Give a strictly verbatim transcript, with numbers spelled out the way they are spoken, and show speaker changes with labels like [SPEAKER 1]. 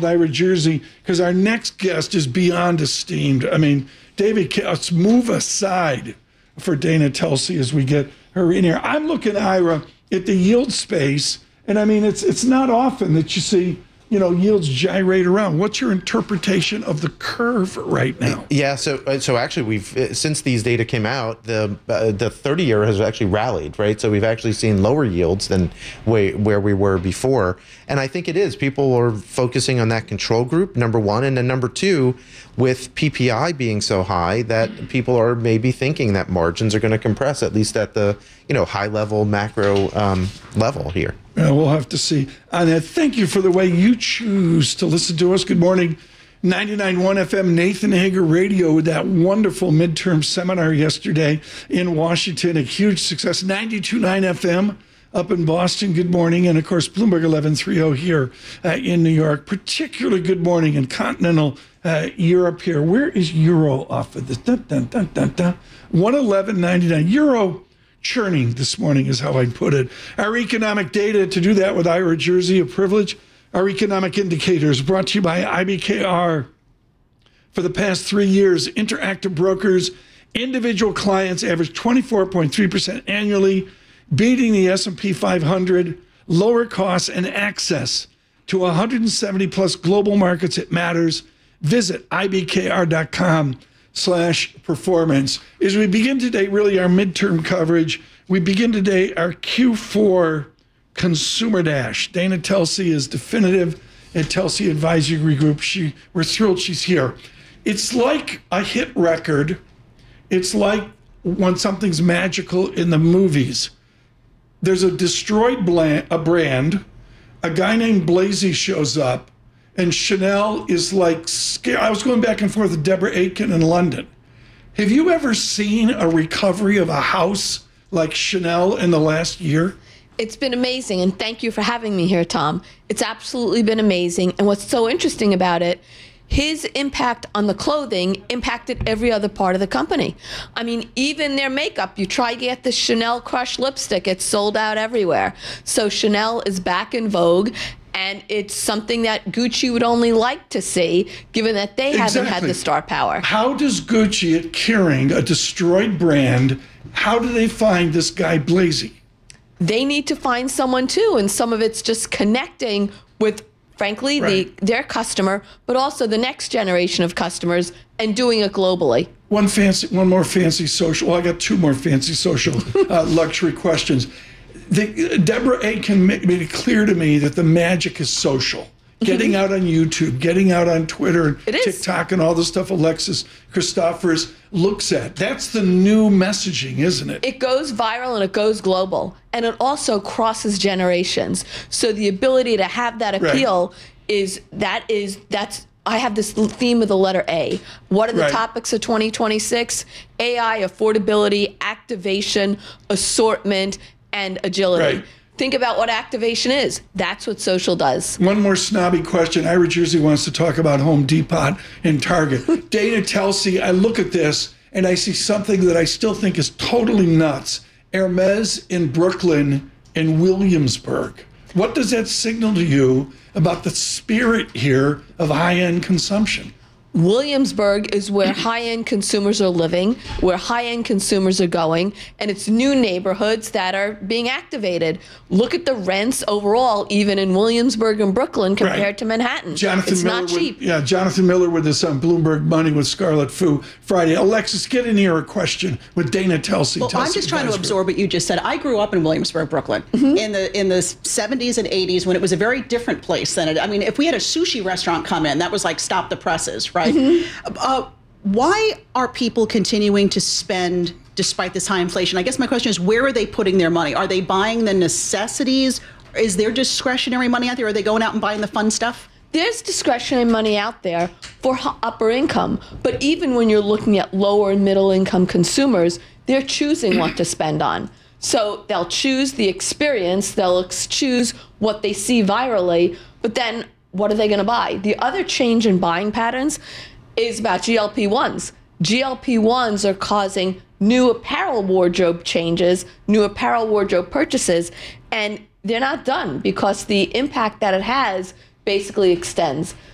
[SPEAKER 1] with Ira Jersey, because our next guest is beyond esteemed. I mean, David, let's move aside for Dana Telsey as we get her in here. I'm looking, Ira, at the yield space, and I mean, it's it's not often that you see, you know, yields gyrate around. What's your interpretation of the curve right now?
[SPEAKER 2] Yeah, so so actually, we've since these data came out, the uh, the thirty-year has actually rallied, right? So we've actually seen lower yields than way, where we were before, and I think it is people are focusing on that control group, number one, and then number two, with P P I being so high, that people are maybe thinking that margins are going to compress, at least at the you know high level macro um, level here.
[SPEAKER 1] Yeah, we'll have to see. And uh, thank you for the way you choose to listen to us. Good morning. ninety-nine point one F M, Nathan Hager Radio, with that wonderful midterm seminar yesterday in Washington. A huge success. ninety-two point nine F M up in Boston. Good morning. And, of course, Bloomberg eleven thirty here uh, in New York. Particularly good morning in continental uh, Europe here. Where is Euro off of this? Dun, dun, dun, dun, dun. one eleven ninety-nine. Euro churning this morning is how I'd put it. Our economic data, to do that with Ira Jersey, a privilege. Our economic indicators brought to you by I B K R. For the past three years, Interactive Brokers, individual clients averaged twenty-four point three percent annually, beating the S and P five hundred, lower costs and access to one hundred seventy plus global markets. It matters. Visit I B K R dot com slash performance. As we begin today, really our midterm coverage, we begin today our Q four Consumer Dash. Dana Telsey is definitive at Telsey Advisory Group. She, we're thrilled she's here. It's like a hit record. It's like when something's magical in the movies. There's a destroyed bland, a brand, a guy named Blasey shows up, and Chanel is like scared. I was going back and forth with Deborah Aitken in London. Have you ever seen a recovery of a house like Chanel in the last year?
[SPEAKER 3] It's been amazing, and thank you for having me here, Tom. It's absolutely been amazing, and what's so interesting about it, his impact on the clothing impacted every other part of the company. I mean, even their makeup, you try to get the Chanel Crush lipstick, it's sold out everywhere. So Chanel is back in vogue, and it's something that Gucci would only like to see, given that they
[SPEAKER 1] Exactly.
[SPEAKER 3] haven't had the star power.
[SPEAKER 1] How does Gucci, at Kering, a destroyed brand, how do they find this guy Blasey?
[SPEAKER 3] They need to find someone too, and some of it's just connecting with, frankly,
[SPEAKER 1] Right.
[SPEAKER 3] the their customer, but also the next generation of customers, and doing it globally.
[SPEAKER 1] One fancy, one more fancy social. Well, I got two more fancy social uh, luxury questions. The, Deborah Aitken made it clear to me that the magic is social. Getting out on YouTube, getting out on Twitter, and
[SPEAKER 3] It is.
[SPEAKER 1] TikTok, and all the stuff Alexis Christophers looks at. That's the new messaging, isn't it?
[SPEAKER 3] It goes viral and it goes global, and it also crosses generations. So the ability to have that appeal
[SPEAKER 1] Right.
[SPEAKER 3] is that is that's. I have this theme of the letter A. What are the
[SPEAKER 1] Right.
[SPEAKER 3] topics of twenty twenty-six? A I, affordability, activation, assortment, and agility.
[SPEAKER 1] Right.
[SPEAKER 3] Think about what activation is. That's what social does.
[SPEAKER 1] One more snobby question. Ira Jersey wants to talk about Home Depot and Target. Dana Telsey, I look at this and I see something that I still think is totally nuts. Hermes in Brooklyn and Williamsburg. What does that signal to you about the spirit here of high-end consumption?
[SPEAKER 3] Williamsburg is where high-end consumers are living, where high-end consumers are going, and it's new neighborhoods that are being activated. Look at the rents overall, even in Williamsburg and Brooklyn compared
[SPEAKER 1] Right.
[SPEAKER 3] to Manhattan.
[SPEAKER 1] Jonathan
[SPEAKER 3] it's
[SPEAKER 1] Miller
[SPEAKER 3] not
[SPEAKER 1] with-
[SPEAKER 3] cheap.
[SPEAKER 1] yeah, Jonathan Miller with us on Bloomberg Money with Scarlet Fu Friday. Alexis, get in here a question with Dana Telsey.
[SPEAKER 4] Well, I'm
[SPEAKER 1] Telsey
[SPEAKER 4] just trying to
[SPEAKER 1] Advisory.
[SPEAKER 4] absorb what you just said. I grew up in Williamsburg, Brooklyn,
[SPEAKER 3] Mm-hmm.
[SPEAKER 4] in the in the seventies and eighties when it was a very different place than it. I mean, if we had a sushi restaurant come in, that was like stop the presses, right?
[SPEAKER 3] Mm-hmm.
[SPEAKER 4] Uh, why are people continuing to spend despite this high inflation? I guess my question is, where are they putting their money? Are they buying the necessities? Is there discretionary money out there? Are they going out and buying the fun stuff?
[SPEAKER 3] There's discretionary money out there for hu- upper income, but even when you're looking at lower and middle income consumers, they're choosing what to spend on. So they'll choose the experience, they'll ex- choose what they see virally, but then what are they going to buy? The other change in buying patterns is about G L P ones. G L P ones are causing new apparel wardrobe changes, new apparel wardrobe purchases, and they're not done because the impact that it has basically extends.